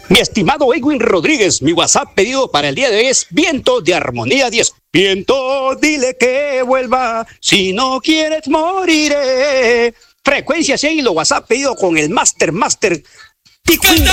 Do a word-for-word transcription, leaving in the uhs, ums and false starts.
Mi estimado Edwin Rodríguez, mi WhatsApp pedido para el día de hoy es Viento de Armonía diez. Viento, dile que vuelva, si no quieres moriré. Frecuencia seis, lo WhatsApp pedido con el Master Master.